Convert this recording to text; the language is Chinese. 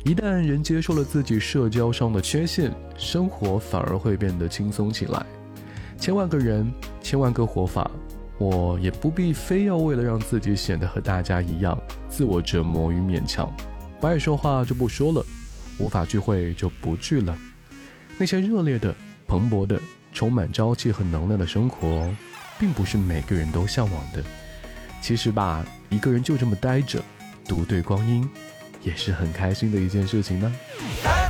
一旦人接受了自己社交上的缺陷，生活反而会变得轻松起来。千万个人，千万个活法，我也不必非要为了让自己显得和大家一样，自我折磨与勉强。不爱说话就不说了，无法聚会就不聚了。那些热烈的、蓬勃的、充满朝气和能量的生活，并不是每个人都向往的。其实吧，一个人就这么待着，独对光阴，也是很开心的一件事情呢。